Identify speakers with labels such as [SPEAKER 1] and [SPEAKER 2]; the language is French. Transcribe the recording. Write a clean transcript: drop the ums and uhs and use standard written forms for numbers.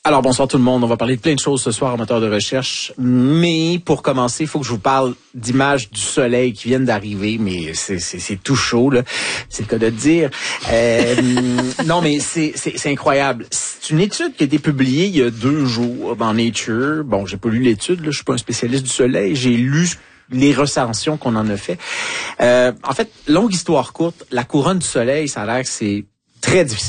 [SPEAKER 1] Alors, bonsoir tout le monde. On va parler de plein de choses ce soir en moteur de recherche. Mais pour commencer, il faut que je vous parle d'images du soleil qui viennent d'arriver. Mais c'est tout chaud, là. C'est le cas de dire. Non, mais c'est incroyable. C'est une étude qui a été publiée il y a 2 jours dans Nature. Bon, j'ai pas lu l'étude, là. Je suis pas un spécialiste du soleil. J'ai lu les recensions qu'on en a fait. En fait, longue histoire courte, la couronne du soleil, ça a l'air que c'est très difficile